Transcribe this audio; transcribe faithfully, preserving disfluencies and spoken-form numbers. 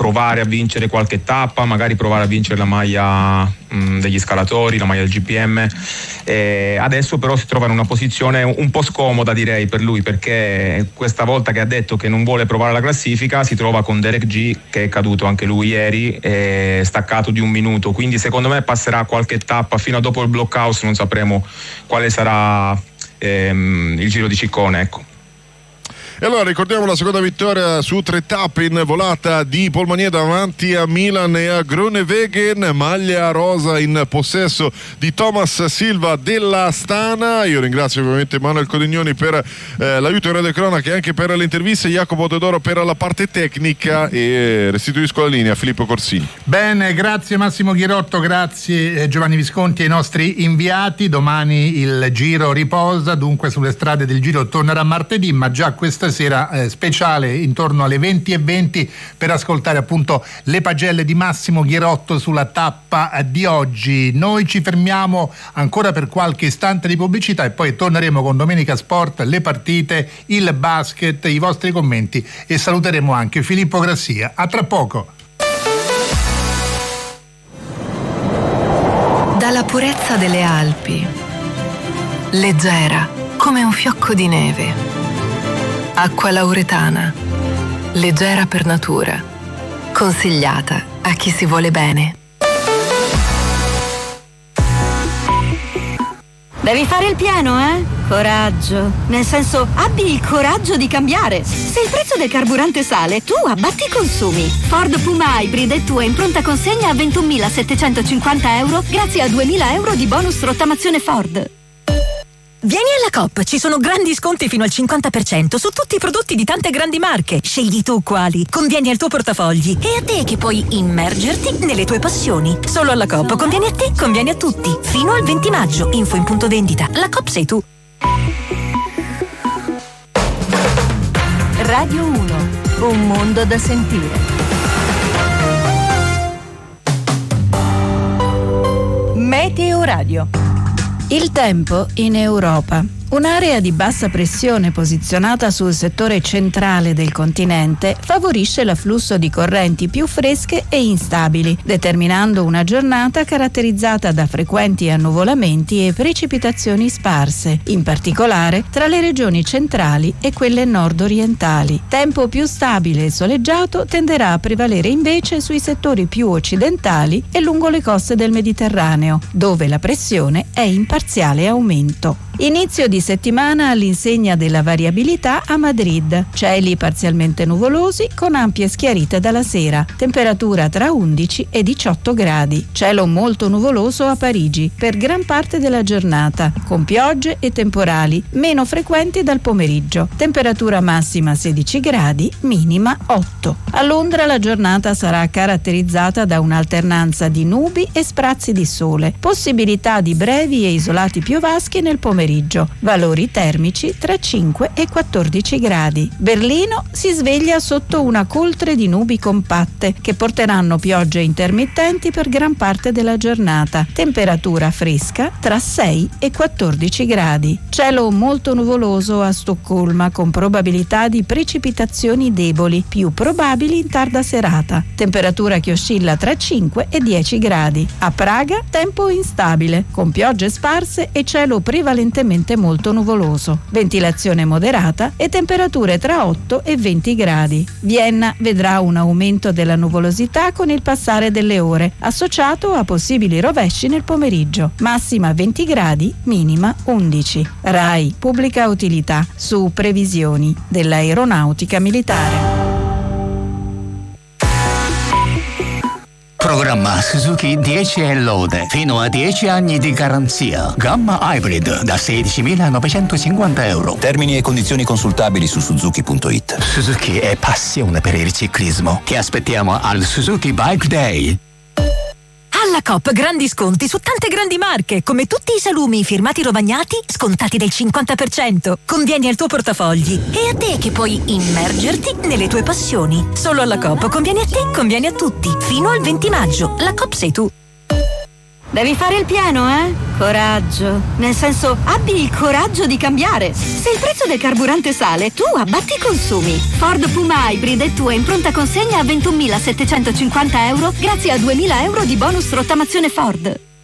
provare a vincere qualche tappa, magari provare a vincere la maglia mh, degli scalatori, la maglia del G P M. E adesso però si trova in una posizione un po' scomoda, direi, per lui, perché questa volta che ha detto che non vuole provare la classifica si trova con Derek G, che è caduto anche lui ieri, è staccato di un minuto, quindi secondo me passerà qualche tappa fino a dopo il blockhouse, non sapremo quale sarà ehm, il giro di Ciccone, ecco. E allora ricordiamo la seconda vittoria su tre tappe in volata di Paul Magnier davanti a Milan e a Groenewegen, maglia rosa in possesso di Thomas Silva della Astana. Io ringrazio ovviamente Manuel Codignoni per eh, l'aiuto in radio cronaca e anche per le interviste, Jacopo Teodoro per la parte tecnica, e restituisco la linea a Filippo Corsini. Bene, grazie Massimo Ghirotto, grazie eh, Giovanni Visconti e ai nostri inviati. Domani il Giro riposa, dunque sulle strade del Giro tornerà martedì, ma già questa sera eh, speciale intorno alle venti e venti per ascoltare appunto le pagelle di Massimo Ghirotto sulla tappa eh, di oggi. Noi ci fermiamo ancora per qualche istante di pubblicità e poi torneremo con Domenica Sport, le partite, il basket, i vostri commenti e saluteremo anche Filippo Grassia. A tra poco. Dalla purezza delle Alpi, leggera come un fiocco di neve. Acqua lauretana, leggera per natura, consigliata a chi si vuole bene. Devi fare il pieno, eh? Coraggio. Nel senso, abbi il coraggio di cambiare. Se il prezzo del carburante sale, tu abbatti i consumi. Ford Puma Hybrid è tua in pronta consegna a ventunomilasettecentocinquanta euro grazie a duemila euro di bonus rottamazione Ford. Vieni alla Coop, ci sono grandi sconti fino al cinquanta per cento su tutti i prodotti di tante grandi marche. Scegli tu quali, convieni al tuo portafogli. E a te che puoi immergerti nelle tue passioni. Solo alla Coop, convieni a te, convieni a tutti. Fino al venti maggio, info in punto vendita. La Coop sei tu. Radio uno, un mondo da sentire. Meteo Radio. Il tempo in Europa. Un'area di bassa pressione posizionata sul settore centrale del continente favorisce l'afflusso di correnti più fresche e instabili, determinando una giornata caratterizzata da frequenti annuvolamenti e precipitazioni sparse, in particolare tra le regioni centrali e quelle nord-orientali. Tempo più stabile e soleggiato tenderà a prevalere invece sui settori più occidentali e lungo le coste del Mediterraneo, dove la pressione è in parziale aumento. Inizio di settimana all'insegna della variabilità a Madrid. Cieli parzialmente nuvolosi con ampie schiarite dalla sera. Temperatura tra undici e diciotto gradi. Cielo molto nuvoloso a Parigi per gran parte della giornata, con piogge e temporali meno frequenti dal pomeriggio. Temperatura massima sedici gradi, minima otto. A Londra la giornata sarà caratterizzata da un'alternanza di nubi e sprazzi di sole. Possibilità di brevi e isolati piovaschi nel pomeriggio. Valori termici tra cinque e quattordici gradi. Berlino si sveglia sotto una coltre di nubi compatte che porteranno piogge intermittenti per gran parte della giornata. Temperatura fresca tra sei e quattordici gradi. Cielo molto nuvoloso a Stoccolma con probabilità di precipitazioni deboli, più probabili in tarda serata. Temperatura che oscilla tra cinque e dieci gradi. A Praga tempo instabile con piogge sparse e cielo prevalentemente molto nuvoloso, ventilazione moderata e temperature tra otto e venti gradi. Vienna vedrà un aumento della nuvolosità con il passare delle ore, associato a possibili rovesci nel pomeriggio. Massima venti gradi, minima undici. RAI Pubblica Utilità su previsioni dell'aeronautica militare. Programma Suzuki dieci e lode, fino a dieci anni di garanzia. Gamma Hybrid da sedicimilanovecentocinquanta euro. Termini e condizioni consultabili su suzuki punto it. Suzuki è passione per il ciclismo. Che aspettiamo al Suzuki Bike Day. Alla Coop grandi sconti su tante grandi marche, come tutti i salumi firmati Rovagnati scontati del cinquanta per cento. Convieni al tuo portafogli. E a te che puoi immergerti nelle tue passioni. Solo alla Coop, convieni a te, convieni a tutti. Fino al venti maggio. La Coop sei tu. Devi fare il pieno, eh? Coraggio. Nel senso, abbi il coraggio di cambiare. Se il prezzo del carburante sale, tu abbatti i consumi. Ford Puma Hybrid è tua in pronta consegna a ventunomilasettecentocinquanta euro grazie a duemila euro di bonus rottamazione Ford.